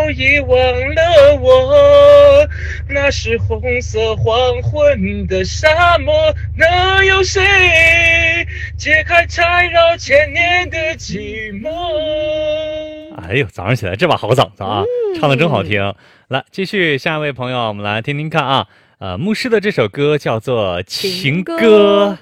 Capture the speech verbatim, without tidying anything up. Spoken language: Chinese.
早已忘了我。那是红色黄昏的沙漠，能有谁解开缠绕千年的寂寞？ 哎呦，早上起来这把好嗓子啊，嗯、唱的真好听。来，继续下一位朋友，我们来听听看啊。呃，牧师的这首歌叫做《情歌》。